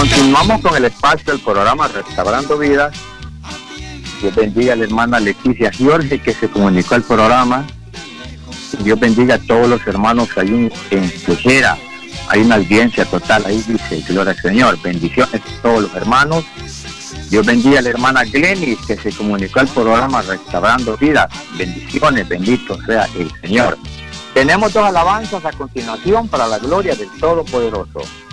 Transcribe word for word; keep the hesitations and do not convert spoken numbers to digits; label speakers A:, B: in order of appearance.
A: Continuamos con el espacio del programa Restaurando Vidas. Dios bendiga a la hermana Leticia Jorge que se comunicó al programa. Dios bendiga a todos los hermanos ahí en Tejera. Hay una audiencia total ahí, dice, gloria al Señor. Bendiciones a todos los hermanos. Dios bendiga a la hermana Glenis que se comunicó al programa Restaurando Vidas. Bendiciones, bendito sea el Señor. Tenemos dos alabanzas a continuación para la gloria del Todopoderoso.